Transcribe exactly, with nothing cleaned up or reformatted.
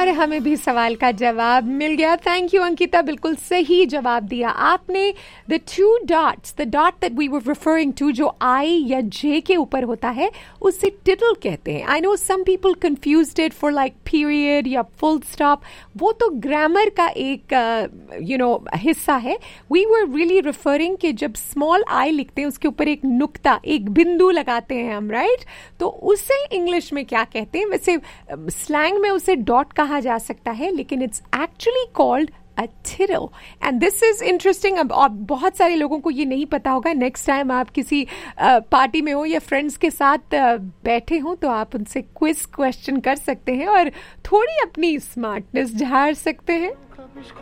और हमें भी सवाल का जवाब मिल गया. थैंक यू अंकिता, बिल्कुल सही जवाब दिया आपने. The two dots, the dot that we were referring to, जो आई या जे के ऊपर होता है, उसे टिटल कहते हैं. I know some people confused it for like period या फुल स्टॉप. वो तो ग्रामर का एक यू नो हिस्सा है. वी वर रियली रेफरिंग कि जब स्मॉल आई लिखते हैं उसके ऊपर एक नुक्ता, एक बिंदु लगाते हैं हम, राइट? तो उसे इंग्लिश में क्या कहते हैं? वैसे स्लैंग में उसे डॉट कहा जा सकता है, लेकिन it's actually called a tittle. And this is interesting. अब अब बहुत सारे लोगों को ये नहीं पता होगा. नेक्स्ट टाइम आप किसी पार्टी में हो या फ्रेंड्स के साथ uh, बैठे हो तो आप उनसे क्विज क्वेश्चन कर सकते हैं और थोड़ी अपनी स्मार्टनेस झाड़ सकते हैं.